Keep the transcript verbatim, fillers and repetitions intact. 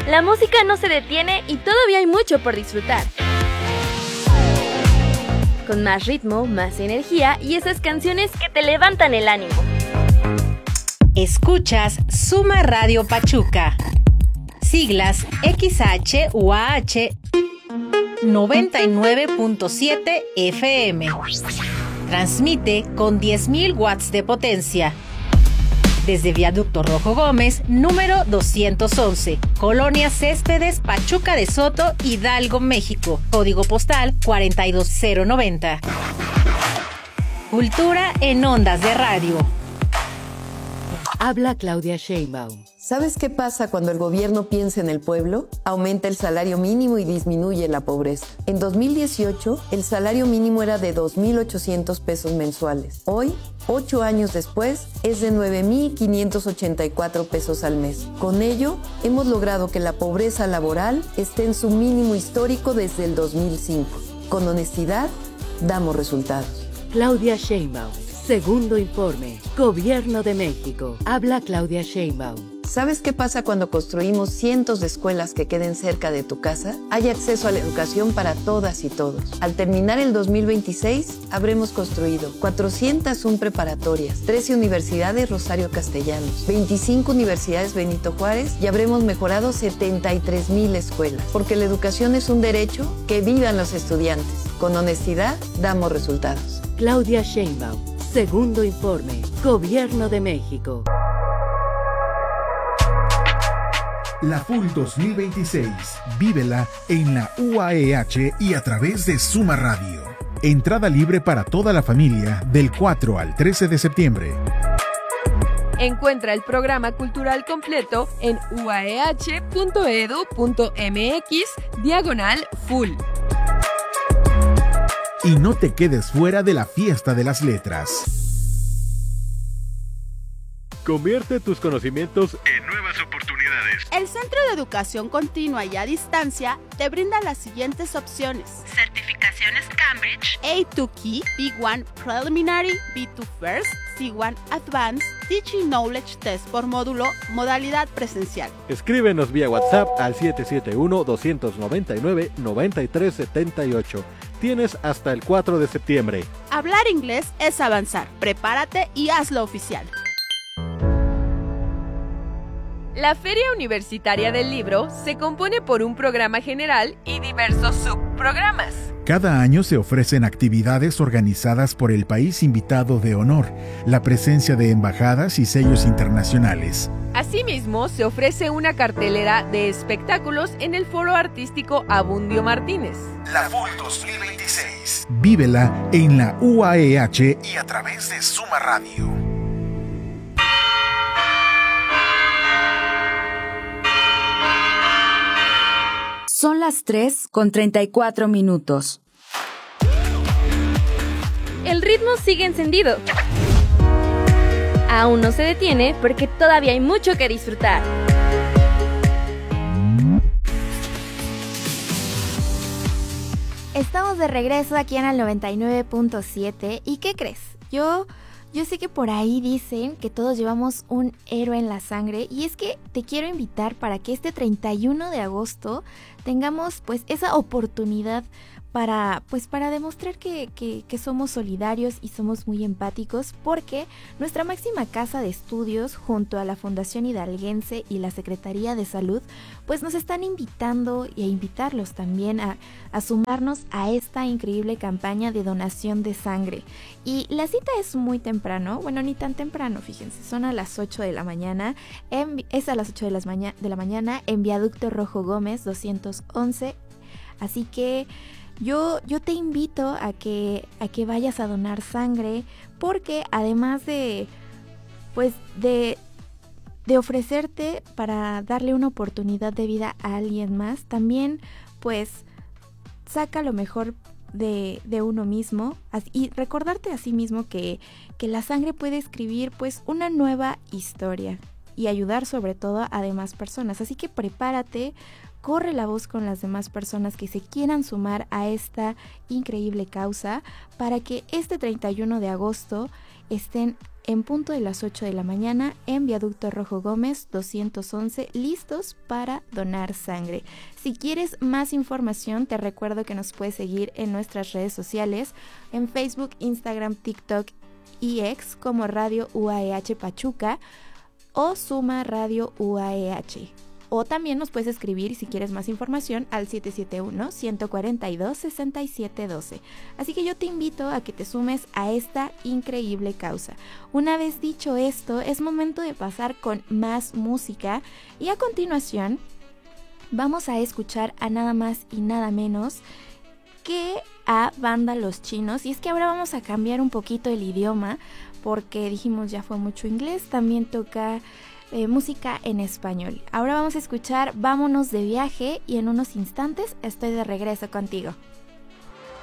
La música no se detiene y todavía hay mucho por disfrutar. Con más ritmo, más energía y esas canciones que te levantan el ánimo. Escuchas Suma Radio Pachuca. Siglas X H U A H noventa y nueve punto siete F M. Transmite con diez mil watts de potencia. Desde Viaducto Rojo Gómez, número doscientos once, Colonia Céspedes, Pachuca de Soto, Hidalgo, México. Código postal cuarenta y dos cero noventa. Cultura en ondas de radio. Habla Claudia Sheinbaum. ¿Sabes qué pasa cuando el gobierno piensa en el pueblo? Aumenta el salario mínimo y disminuye la pobreza. En dos mil dieciocho, el salario mínimo era de dos mil ochocientos pesos mensuales. Hoy, ocho años después, es de nueve mil quinientos ochenta y cuatro pesos al mes. Con ello, hemos logrado que la pobreza laboral esté en su mínimo histórico desde el dos mil cinco. Con honestidad, damos resultados. Claudia Sheinbaum. Segundo informe. Gobierno de México. Habla Claudia Sheinbaum. ¿Sabes qué pasa cuando construimos cientos de escuelas que queden cerca de tu casa? Hay acceso a la educación para todas y todos. Al terminar el dos mil veintiséis, habremos construido cuatrocientas una preparatorias, trece universidades Rosario Castellanos, veinticinco universidades Benito Juárez y habremos mejorado setenta y tres mil escuelas. Porque la educación es un derecho, que vivan los estudiantes. Con honestidad, damos resultados. Claudia Sheinbaum. Segundo informe. Gobierno de México. La F U L dos mil veintiséis, vívela en la U A E H y a través de Suma Radio. Entrada libre para toda la familia del cuatro al trece de septiembre. Encuentra el programa cultural completo en uaeh.edu.mx diagonal full. Y no te quedes fuera de la fiesta de las letras. Convierte tus conocimientos en nuevas oportunidades. El Centro de Educación Continua y a Distancia te brinda las siguientes opciones: certificaciones Cambridge, A dos Key, B uno Preliminary, B dos First, C uno Advanced, Teaching Knowledge Test por módulo, modalidad presencial. Escríbenos vía WhatsApp al siete siete uno, dos nueve nueve, nueve tres siete ocho. Tienes hasta el cuatro de septiembre. Hablar inglés es avanzar. Prepárate y hazlo oficial. La Feria Universitaria del Libro se compone por un programa general y diversos subprogramas. Cada año se ofrecen actividades organizadas por el país invitado de honor, la presencia de embajadas y sellos internacionales. Asimismo, se ofrece una cartelera de espectáculos en el Foro Artístico Abundio Martínez. La F U L dos mil veintiséis. Vívela en la U A E H y a través de Suma Radio. Son las tres con treinta y cuatro minutos. El ritmo sigue encendido. Aún no se detiene porque todavía hay mucho que disfrutar. Estamos de regreso aquí en el noventa y nueve punto siete. ¿Y qué crees? Yo... Yo sé que por ahí dicen que todos llevamos un héroe en la sangre y es que te quiero invitar para que este treinta y uno de agosto tengamos pues esa oportunidad para pues para demostrar que, que, que somos solidarios y somos muy empáticos, porque nuestra máxima casa de estudios junto a la Fundación Hidalguense y la Secretaría de Salud pues nos están invitando y a invitarlos también a, a sumarnos a esta increíble campaña de donación de sangre. Y la cita es muy temprano, bueno, ni tan temprano, fíjense, son a las ocho de la mañana, en, es a las ocho de, las maña, de la mañana en Viaducto Rojo Gómez doscientos once, así que Yo, yo te invito a que, a que vayas a donar sangre, porque además de, pues de, de ofrecerte para darle una oportunidad de vida a alguien más, también pues saca lo mejor de, de uno mismo y recordarte a sí mismo que, que la sangre puede escribir pues una nueva historia y ayudar sobre todo a demás personas. Así que prepárate. Corre la voz con las demás personas que se quieran sumar a esta increíble causa para que este treinta y uno de agosto estén en punto de las ocho de la mañana en Viaducto Rojo Gómez doscientos once, listos para donar sangre. Si quieres más información, te recuerdo que nos puedes seguir en nuestras redes sociales, en Facebook, Instagram, TikTok y X como Radio U A E H Pachuca o Suma Radio U A E H. O también nos puedes escribir si quieres más información al siete siete uno, uno cuatro dos, seis siete uno dos. Así que yo te invito a que te sumes a esta increíble causa. Una vez dicho esto, es momento de pasar con más música y a continuación vamos a escuchar a nada más y nada menos que a Banda Los Chinos. Y es que ahora vamos a cambiar un poquito el idioma porque dijimos ya fue mucho inglés, también toca Eh, música en español. Ahora vamos a escuchar Vámonos de Viaje y en unos instantes estoy de regreso contigo.